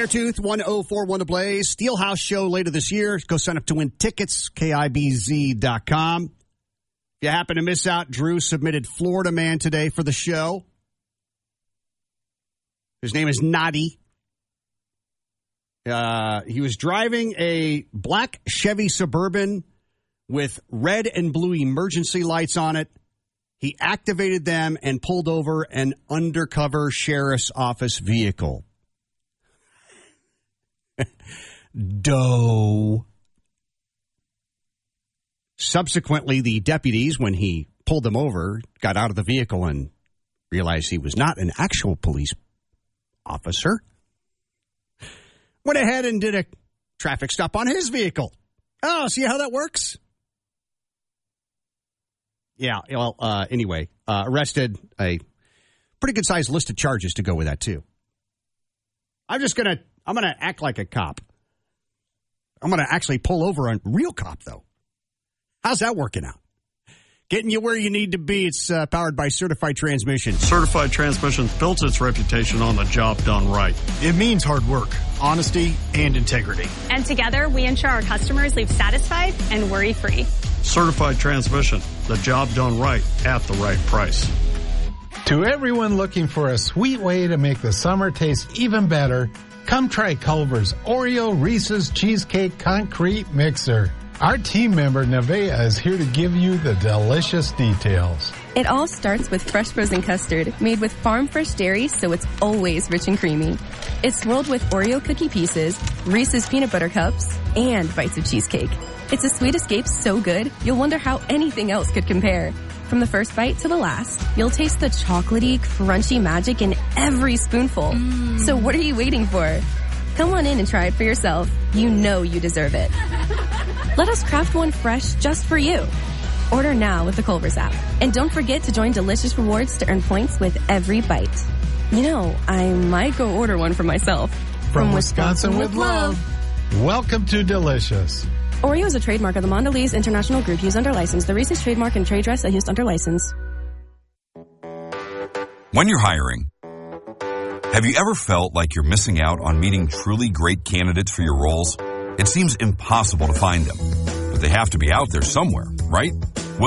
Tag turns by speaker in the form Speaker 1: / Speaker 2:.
Speaker 1: Beartooth, 1041 to play. Steelhouse show later this year. Go sign up to win tickets, KIBZ.com. If you happen to miss out, Drew submitted Florida Man today for the show. His name is Nadi. He was driving a black Chevy Suburban with red and blue emergency lights on it. He activated them and pulled over an undercover sheriff's office vehicle. Doe. Subsequently, the deputies, when he pulled them over, got out of the vehicle and realized he was not an actual police officer. Went ahead and did a traffic stop on his vehicle. Oh, see how that works? Yeah, well, anyway, arrested, a pretty good-sized list of charges to go with that, too. I'm going to act like a cop. I'm going to actually pull over a real cop, though. How's that working out? Getting you where you need to be. It's powered by Certified Transmission.
Speaker 2: Certified Transmission built its reputation on the job done right.
Speaker 3: It means hard work, honesty, and integrity.
Speaker 4: And together, we ensure our customers leave satisfied and worry-free.
Speaker 2: Certified Transmission, the job done right at the right price.
Speaker 5: To everyone looking for a sweet way to make the summer taste even better, come try Culver's Oreo Reese's Cheesecake Concrete Mixer. Our team member, Nevaeh, is here to give you the delicious details.
Speaker 6: It all starts with fresh frozen custard made with farm-fresh dairy, so it's always rich and creamy. It's swirled with Oreo cookie pieces, Reese's peanut butter cups, and bites of cheesecake. It's a sweet escape so good, you'll wonder how anything else could compare. From the first bite to the last, you'll taste the chocolatey, crunchy magic in every spoonful. So what are you waiting for? Come on in and try it for yourself. You know you deserve it. Let us craft one fresh just for you. Order now with the Culver's app. And don't forget to join Delicious Rewards to earn points with every bite. You know, I might go order one for myself.
Speaker 5: From Wisconsin with love. Welcome to Delicious.
Speaker 6: Oreo is a trademark of the Mondelez International Group used under license. The Reese's trademark and trade dress are used under license.
Speaker 7: When you're hiring, have you ever felt like you're missing out on meeting truly great candidates for your roles? It seems impossible to find them, but they have to be out there somewhere, right?